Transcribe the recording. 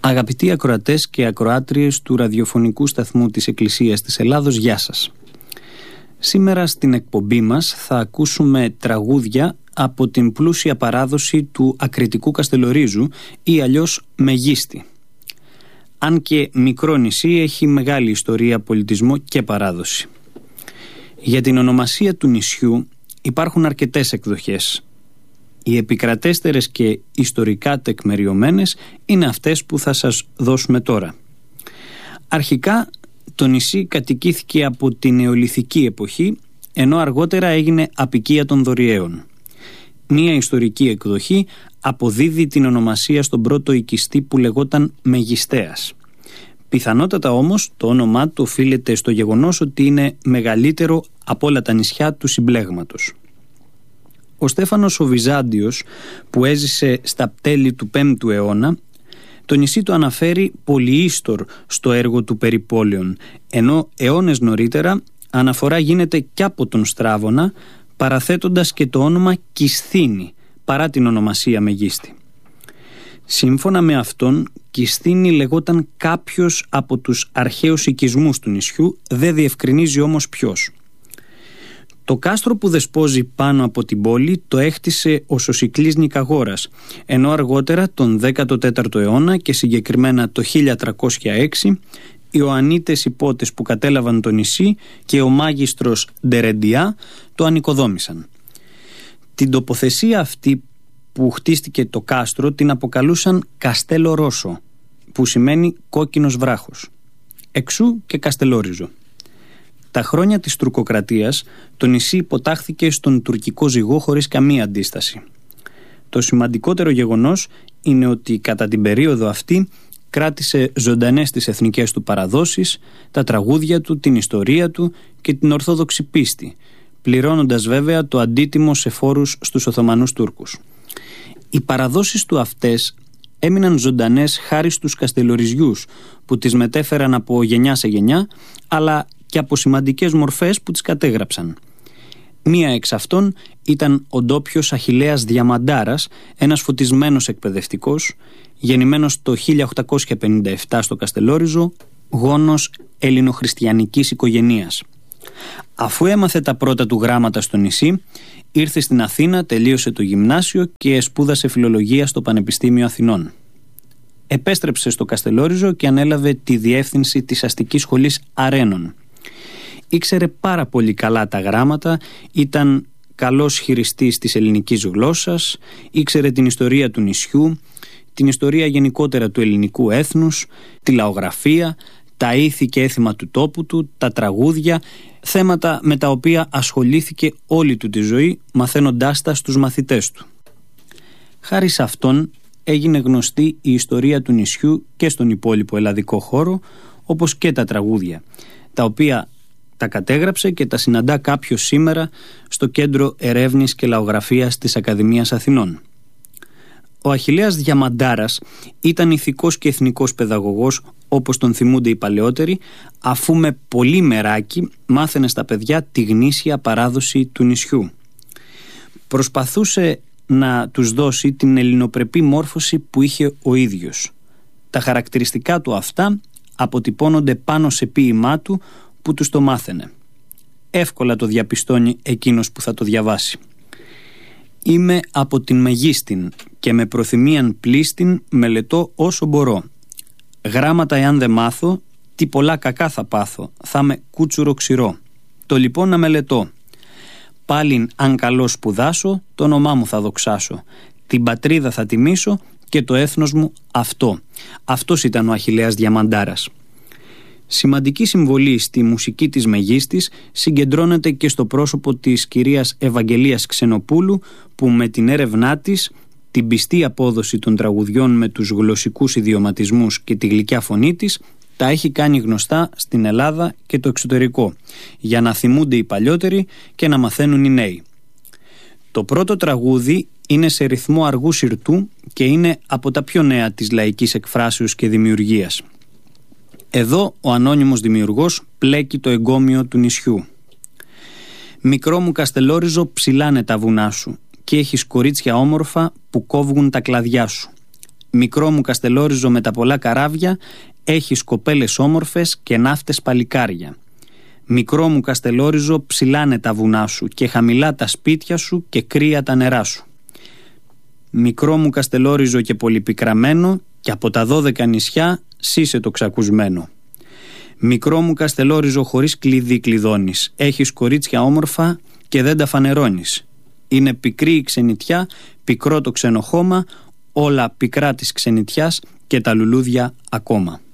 Αγαπητοί ακροατές και ακροάτριες του ραδιοφωνικού σταθμού της Εκκλησίας της Ελλάδος, γεια σας. Σήμερα στην εκπομπή μας θα ακούσουμε τραγούδια από την πλούσια παράδοση του Ακριτικού Καστελορίζου ή αλλιώς Μεγίστη. Αν και μικρό νησί, έχει μεγάλη ιστορία, πολιτισμό και παράδοση. Για την ονομασία του νησιού υπάρχουν αρκετές εκδοχές. Οι επικρατέστερες και ιστορικά τεκμεριωμένες είναι αυτές που θα σας δώσουμε τώρα. Αρχικά το νησί κατοικήθηκε από την νεολιθική εποχή, ενώ αργότερα έγινε αποικία των Δωριαίων. Μία ιστορική εκδοχή αποδίδει την ονομασία στον πρώτο οικιστή που λεγόταν Μεγιστέας. Πιθανότατα όμως το όνομά του οφείλεται στο γεγονός ότι είναι μεγαλύτερο από όλα τα νησιά του συμπλέγματος. Ο Στέφανος ο Βυζάντιος, που έζησε στα τέλη του 5ου αιώνα, το νησί το αναφέρει πολυίστορ στο έργο του Περιπόλαιον, ενώ αιώνες νωρίτερα αναφορά γίνεται κι από τον Στράβωνα, παραθέτοντας και το όνομα Κισθήνη παρά την ονομασία Μεγίστη. Σύμφωνα με αυτόν, Κισθήνη λεγόταν κάποιος από τους αρχαίους οικισμούς του νησιού, δεν διευκρινίζει όμως ποιος. Το κάστρο που δεσπόζει πάνω από την πόλη το έχτισε ο Σωσικλής Νικαγόρας, ενώ αργότερα τον 14ο αιώνα και συγκεκριμένα το 1306 οι Ιωαννίτες υπότες που κατέλαβαν το νησί και ο μάγιστρος Ντερεντιά το ανοικοδόμησαν. Την τοποθεσία αυτή που χτίστηκε το κάστρο την αποκαλούσαν Καστέλο Ρώσο, που σημαίνει κόκκινος βράχος. Εξού και Καστελόριζο. Τα χρόνια της τουρκοκρατίας το νησί υποτάχθηκε στον τουρκικό ζυγό χωρίς καμία αντίσταση. Το σημαντικότερο γεγονός είναι ότι κατά την περίοδο αυτή κράτησε ζωντανές τις εθνικές του παραδόσεις, τα τραγούδια του, την ιστορία του και την ορθόδοξη πίστη, πληρώνοντας βέβαια το αντίτιμο σε φόρους στους Οθωμανούς Τούρκους. Οι παραδόσεις του αυτές έμειναν ζωντανές χάρη στους Καστελοριζιούς που τις μετέφεραν από γενιά σε γενιά, αλλά και από σημαντικές μορφές που τις κατέγραψαν. Μία εξ αυτών ήταν ο ντόπιος Αχιλλέας Διαμαντάρας, ένας φωτισμένος εκπαιδευτικός, γεννημένος το 1857 στο Καστελόριζο, γόνος ελληνοχριστιανικής οικογενείας. Αφού έμαθε τα πρώτα του γράμματα στο νησί, ήρθε στην Αθήνα, τελείωσε το γυμνάσιο και σπούδασε φιλολογία στο Πανεπιστήμιο Αθηνών. Επέστρεψε στο Καστελόριζο και ανέλαβε τη διεύθυνση της αστικής σχολής Αρένων. Ήξερε πάρα πολύ καλά τα γράμματα, ήταν καλός χειριστής της ελληνικής γλώσσας, ήξερε την ιστορία του νησιού, την ιστορία γενικότερα του ελληνικού έθνους, τη λαογραφία, τα ήθη και έθιμα του τόπου του, τα τραγούδια, θέματα με τα οποία ασχολήθηκε όλη του τη ζωή, μαθαίνοντάς τα στους μαθητές του. Χάρη σε αυτόν έγινε γνωστή η ιστορία του νησιού και στον υπόλοιπο ελλαδικό χώρο, όπως και τα τραγούδια, τα οποία τα κατέγραψε και τα συναντά κάποιος σήμερα στο Κέντρο Ερεύνης και Λαογραφίας της Ακαδημίας Αθηνών. Ο Αχιλλέας Διαμαντάρας ήταν ηθικός και εθνικός παιδαγωγός, όπως τον θυμούνται οι παλαιότεροι, αφού με πολύ μεράκι μάθαινε στα παιδιά τη γνήσια παράδοση του νησιού. Προσπαθούσε να τους δώσει την ελληνοπρεπή μόρφωση που είχε ο ίδιος. Τα χαρακτηριστικά του αυτά αποτυπώνονται πάνω σε ποίημά του που τους το μάθαινε. Εύκολα το διαπιστώνει εκείνος που θα το διαβάσει. «Είμαι από την Μεγίστην και με προθυμίαν πλήστην μελετώ όσο μπορώ. Γράμματα εάν δεν μάθω, τι πολλά κακά θα πάθω, θα με κούτσουρο ξηρό. Το λοιπόν να μελετώ. Πάλιν αν καλώς σπουδάσω, το όνομά μου θα δοξάσω. Την πατρίδα θα τιμήσω και το έθνος μου αυτό». Αυτός ήταν ο Αχιλλέας Διαμαντάρας. Σημαντική συμβολή στη μουσική της Μεγίστης συγκεντρώνεται και στο πρόσωπο της κυρίας Ευαγγελίας Ξενοπούλου, που με την έρευνά της, την πιστή απόδοση των τραγουδιών με τους γλωσσικούς ιδιωματισμούς και τη γλυκιά φωνή της, τα έχει κάνει γνωστά στην Ελλάδα και το εξωτερικό, για να θυμούνται οι παλιότεροι και να μαθαίνουν οι νέοι. Το πρώτο τραγούδι είναι σε ρυθμό αργού συρτού και είναι από τα πιο νέα της λαϊκής εκφράσεως και δημιουργίας. Εδώ ο ανώνυμος δημιουργός πλέκει το εγκόμιο του νησιού. «Μικρό μου Καστελόριζο, ψηλάνε τα βουνά σου και έχεις κορίτσια όμορφα που κόβουν τα κλαδιά σου. Μικρό μου Καστελόριζο με τα πολλά καράβια, έχεις κοπέλες όμορφες και ναύτες παλικάρια. Μικρό μου Καστελόριζο, ψηλάνε τα βουνά σου και χαμηλά τα σπίτια σου και κρύα τα νερά σου. Μικρό μου Καστελόριζο και πολυπικραμένο, και από τα 12 νησιά σύσε το ξακουσμένο. Μικρό μου Καστελόριζο, χωρίς κλειδί κλειδώνεις, έχεις κορίτσια όμορφα και δεν τα φανερώνεις. Είναι πικρή η ξενιτιά, πικρό το ξενοχώμα, όλα πικρά της ξενιτιάς και τα λουλούδια ακόμα.